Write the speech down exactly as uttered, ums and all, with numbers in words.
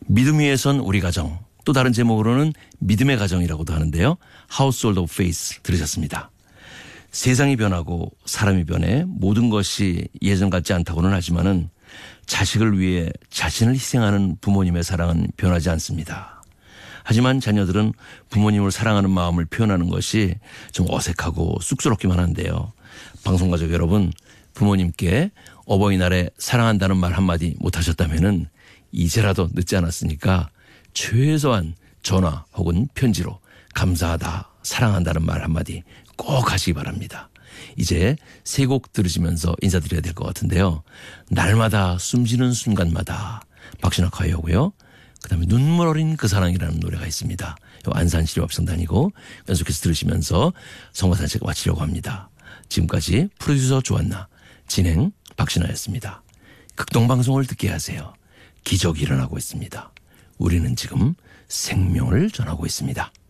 믿음 위에 선 우리 가정, 또 다른 제목으로는 믿음의 가정이라고도 하는데요. Household of Faith 들으셨습니다. 세상이 변하고 사람이 변해 모든 것이 예전 같지 않다고는 하지만은 자식을 위해 자신을 희생하는 부모님의 사랑은 변하지 않습니다. 하지만 자녀들은 부모님을 사랑하는 마음을 표현하는 것이 좀 어색하고 쑥스럽기만 한데요. 방송가족 여러분, 부모님께 어버이날에 사랑한다는 말 한마디 못하셨다면은 이제라도 늦지 않았으니까 최소한 전화 혹은 편지로 감사하다, 사랑한다는 말 한마디 꼭 하시기 바랍니다. 이제 세 곡 들으시면서 인사드려야 될 것 같은데요. 날마다 숨쉬는 순간마다 박신학 화요고요. 그다음에 눈물 어린 그 사랑이라는 노래가 있습니다. 안산시립합성단이고 연속해서 들으시면서 성가 산책 마치려고 합니다. 지금까지 프로듀서 조한나, 진행 박신하였습니다. 극동방송을 듣게 하세요. 기적이 일어나고 있습니다. 우리는 지금 생명을 전하고 있습니다.